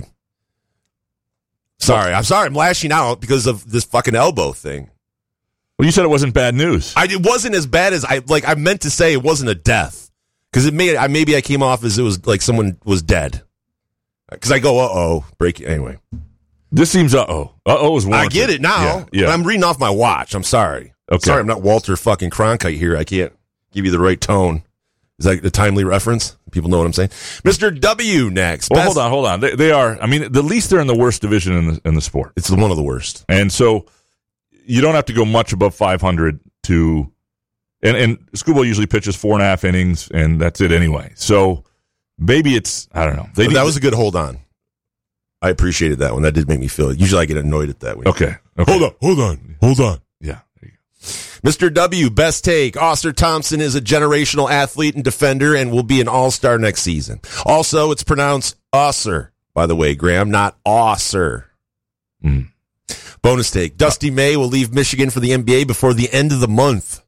I'm sorry. I'm lashing out because of this fucking elbow thing. Well, you said it wasn't bad news. It wasn't as bad as I meant to say. It wasn't a death. Because maybe I came off as it was like someone was dead. Because I go, break. Anyway. This seems is warranted. I get it now. Yeah. But I'm reading off my watch. I'm sorry. Okay. Sorry, I'm not Walter fucking Cronkite here. I can't give you the right tone. Is that a timely reference? People know what I'm saying. Mr. W next. Well, hold on. They are. I mean, at least they're in the worst division in the sport. It's one of the worst. And so you don't have to go much above 500 to. And Skubal usually pitches 4.5 innings, and that's it anyway. So maybe it's, I don't know. That was a good hold on. I appreciated that one. That did make me feel it. Usually I get annoyed at that. Okay. Hold on. Yeah. There you go. Mr. W, best take. Oscar Thompson is a generational athlete and defender and will be an all-star next season. Also, it's pronounced Osser, by the way, Graham, not Osser. Mm. Bonus take. Dusty May will leave Michigan for the NBA before the end of the month.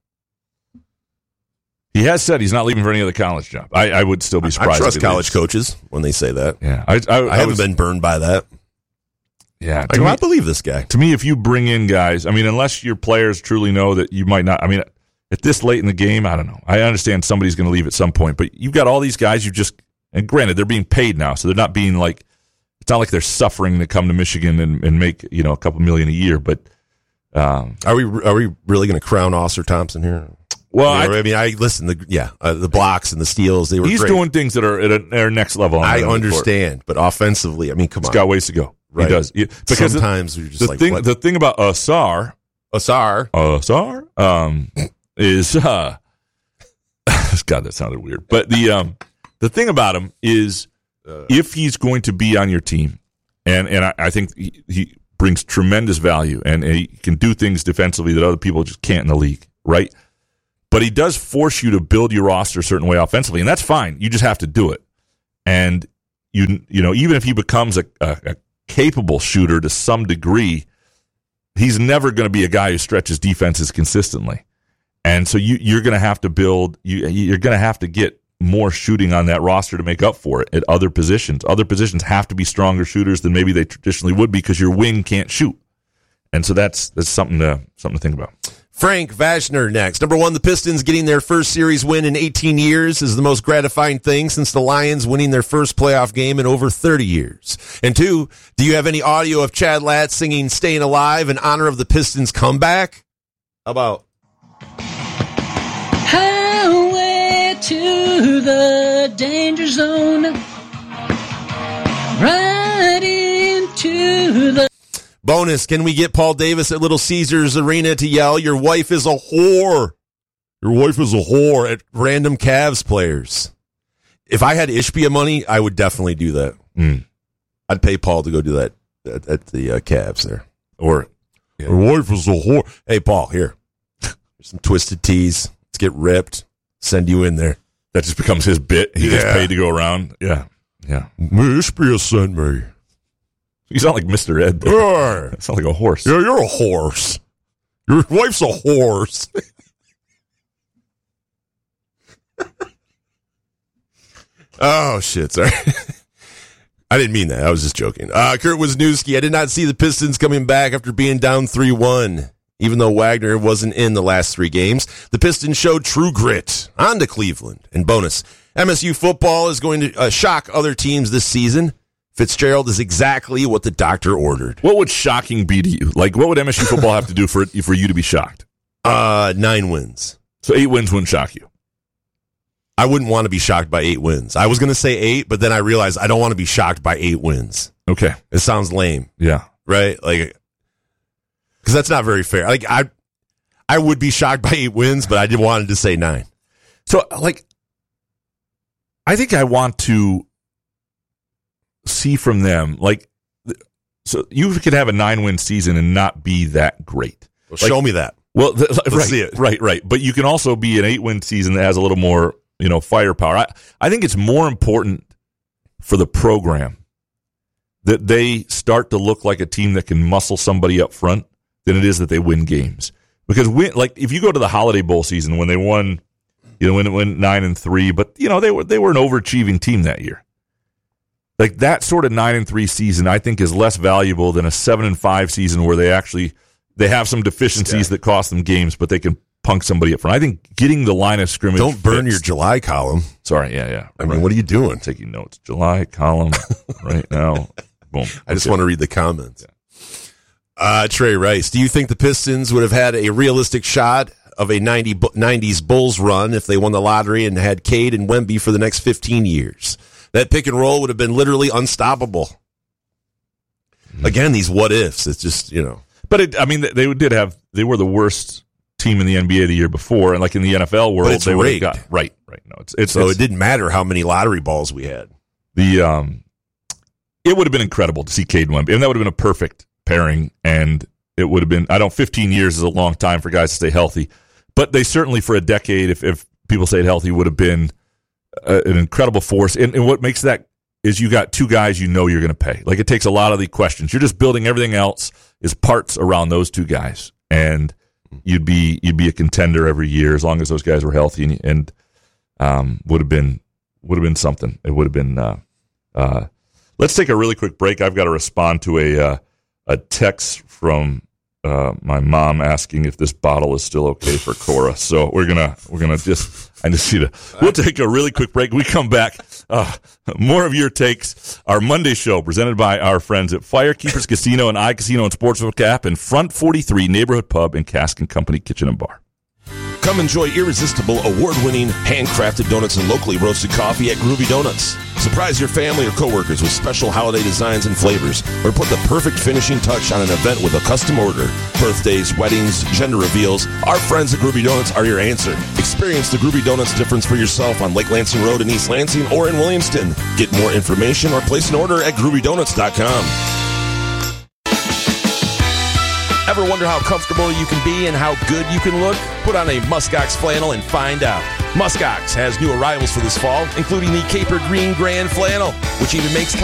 He has said he's not leaving for any other college job. I would still be surprised. I trust college coaches when they say that. Yeah, I haven't been burned by that. Yeah, I believe this guy. To me, if you bring in guys, I mean, unless your players truly know that you might not. I mean, at this late in the game, I don't know. I understand somebody's going to leave at some point, but you've got all these guys. And granted, they're being paid now, so they're not being like. It's not like they're suffering to come to Michigan and make a couple million a year. But are we really going to crown Oscar Thompson here? Well, I listen. The blocks and the steals, they were. He's great. doing things that are at our next level. I understand, but offensively, I mean, come on, he's got ways to go. Right. He does because sometimes you're just the thing about Asar Asar. Is God, that sounded weird. But the thing about him is, if he's going to be on your team, and I think he brings tremendous value, and he can do things defensively that other people just can't in the league, right? But he does force you to build your roster a certain way offensively, and that's fine. You just have to do it. And you know, even if he becomes a capable shooter to some degree, he's never going to be a guy who stretches defenses consistently. And so you're going to have to build. You're going to have to get more shooting on that roster to make up for it at other positions. Other positions have to be stronger shooters than maybe they traditionally would be because your wing can't shoot. And so that's something to think about. Frank Vashner next. Number 1, the Pistons getting their first series win in 18 years is the most gratifying thing since the Lions winning their first playoff game in over 30 years. And 2, do you have any audio of Chad Latz singing Staying Alive in honor of the Pistons' comeback? How about? Highway to the danger zone. Right into the... Bonus, can we get Paul Davis at Little Caesars Arena to yell, "Your wife is a whore"? Your wife is a whore at random Cavs players. If I had Ishbia money, I would definitely do that. I'd pay Paul to go do that at the Cavs there. Or, your wife is a whore. Hey, Paul, here. Here's some Twisted Teas. Let's get ripped. Send you in there. That just becomes his bit. He gets paid to go around. Yeah. Ishbia sent me. You sound like Mr. Ed. You sound like a horse. Yeah, you're a horse. Your wife's a horse. Oh, shit. Sorry. I didn't mean that. I was just joking. Kurt Wisniewski, I did not see the Pistons coming back after being down 3-1. Even though Wagner wasn't in the last 3 games, the Pistons showed true grit. On to Cleveland. And bonus, MSU football is going to shock other teams this season. Fitzgerald is exactly what the doctor ordered. What would shocking be to you? Like, what would MSU football have to do for you to be shocked? 9 wins. So 8 wins wouldn't shock you? I wouldn't want to be shocked by 8 wins. I was going to say 8, but then I realized I don't want to be shocked by 8 wins. Okay. It sounds lame. Yeah. Right? Like, because that's not very fair. Like, I would be shocked by 8 wins, but I did wanted to say 9. So, like, I think I want to see from them, like, so you could have a 9-win season and not be that great. Well, show me that. Well, Let's see it. Right. But you can also be an 8-win season that has a little more, firepower. I think it's more important for the program that they start to look like a team that can muscle somebody up front than it is that they win games. Because if you go to the Holiday Bowl season when they won, when it went 9-3, but they were an overachieving team that year. Like that sort of 9-3 season, I think, is less valuable than a 7-5 season where they have some deficiencies that cost them games, but they can punk somebody up front. I think getting the line of scrimmage. Don't burn your July column. Sorry, yeah. I mean, what are you doing? I'm taking notes. July column right now. Boom. I just want to read the comments. Yeah. Trey Rice, do you think the Pistons would have had a realistic shot of a 90s Bulls run if they won the lottery and had Cade and Wemby for the next 15 years? That pick and roll would have been literally unstoppable. Again, these what ifs. It's just, But they were the worst team in the NBA the year before, and like in the NFL world, they would have got right. No, it didn't matter how many lottery balls we had. It would have been incredible to see Cade and Wemby, and that would have been a perfect pairing. And it would have been. 15 years is a long time for guys to stay healthy, but they certainly for a decade, if people stayed healthy, would have been an incredible force. And what makes that is you got 2 guys you're going to pay. Like it takes a lot of the questions. You're just building everything else is parts around those 2 guys, and you'd be a contender every year as long as those guys were healthy, and would have been something. It would have been. Let's take a really quick break. I've got to respond to a text from my mom asking if this bottle is still okay for Cora. So we're gonna we'll take a really quick break. We come back. More of your takes. Our Monday show presented by our friends at Firekeepers Casino and iCasino and Sportsbook app and Front 43 Neighborhood Pub and Cask and Company Kitchen and Bar. Come enjoy irresistible, award-winning, handcrafted donuts and locally roasted coffee at Groovy Donuts. Surprise your family or coworkers with special holiday designs and flavors, or put the perfect finishing touch on an event with a custom order. Birthdays, weddings, gender reveals, our friends at Groovy Donuts are your answer. Experience the Groovy Donuts difference for yourself on Lake Lansing Road in East Lansing or in Williamston. Get more information or place an order at groovydonuts.com. Ever wonder how comfortable you can be and how good you can look? Put on a Muskox flannel and find out. Muskox has new arrivals for this fall, including the Caper Green Grand Flannel, which even makes